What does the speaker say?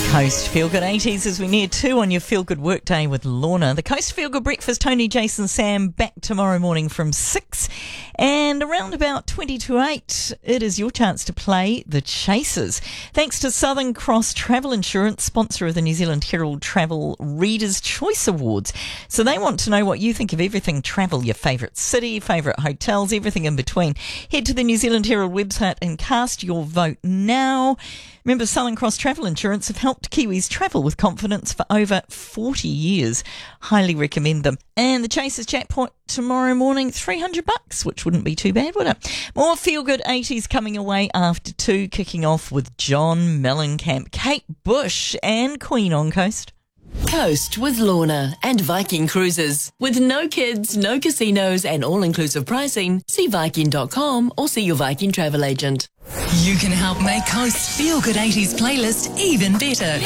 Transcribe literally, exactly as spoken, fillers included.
Coast Feel Good eighties as we near two on your Feel Good Workday with Lorna. The Coast Feel Good Breakfast, Tony, Jason, Sam, back tomorrow morning from six. And around about twenty to eight, it is your chance to play The Chasers. Thanks to Southern Cross Travel Insurance, sponsor of the New Zealand Herald Travel Readers' Choice Awards. So they want to know what you think of everything travel, your favourite city, favourite hotels, everything in between. Head to the New Zealand Herald website and cast your vote now. Remember, Southern Cross Travel Insurance have helped Kiwis travel with confidence for over forty years. Highly recommend them. And the Chasers jackpot tomorrow morning, three hundred bucks, which wouldn't be too bad, would it? More Feel Good eighties coming away after two, kicking off with John Mellencamp, Kate Bush and Queen on Coast. Coast with Lorna and Viking Cruises. With no kids, no casinos and all-inclusive pricing, see Viking dot com or see your Viking travel agent. You can help make Coast's Feel Good eighties playlist even better.